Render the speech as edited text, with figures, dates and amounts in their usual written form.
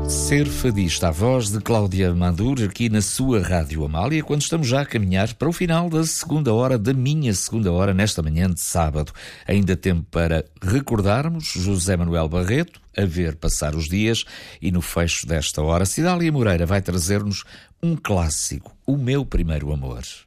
Ser Fadista, a voz de Cláudia Mandur, aqui na sua Rádio Amália, quando estamos já a caminhar para o final da segunda hora, da minha segunda hora, nesta manhã de sábado. Ainda tempo para recordarmos José Manuel Barreto, a ver passar os dias, e no fecho desta hora, Cidália Moreira vai trazer-nos um clássico, O Meu Primeiro Amor.